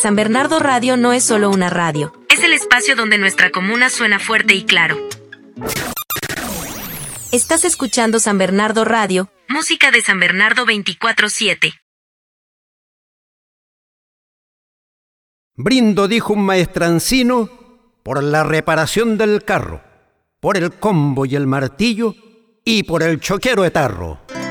San Bernardo Radio no es solo una radio. Es el espacio donde nuestra comuna suena fuerte y claro. Estás escuchando San Bernardo Radio, música de San Bernardo 24/7. Brindo, dijo un maestrancino, por la reparación del carro, por el combo y el martillo y por el choquero etarro.